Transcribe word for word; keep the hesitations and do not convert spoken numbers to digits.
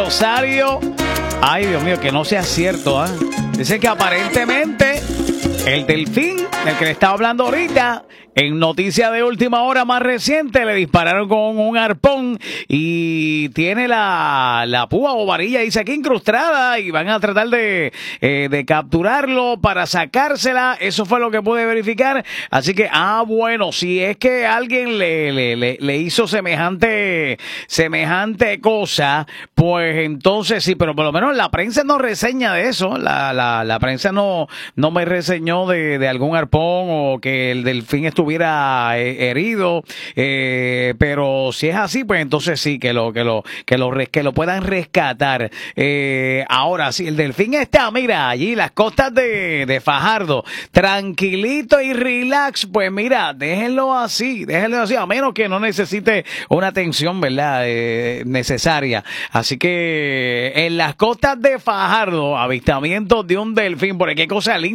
Rosario. Ay, Dios mío, que no sea cierto, ¿eh? Dice que aparentemente el delfín, del que le estaba hablando ahorita, en noticia de última hora más reciente, le dispararon con un arpón y tiene la, la púa o varilla, dice aquí, incrustada, y van a tratar de, eh, de capturarlo para sacársela. Eso fue lo que pude verificar. Así que, ah, bueno, si es que alguien le, le, le, le hizo semejante, semejante cosa, pues entonces sí, pero por lo menos la prensa no reseña de eso. La, la, la prensa no, no me reseñó de, de algún arpón o que el delfín estuviera eh, herido, eh, pero si es así, pues entonces sí, que lo, que lo, que lo, que lo puedan rescatar. Eh, ahora, si el delfín está, mira, allí las costas de, de Fajardo, tranquilito y relax, pues mira, déjenlo así, déjenlo así, a menos que no necesite una atención, ¿verdad? Eh, necesaria. Así que en las costas de Fajardo, avistamientos de un delfín, por qué cosa linda.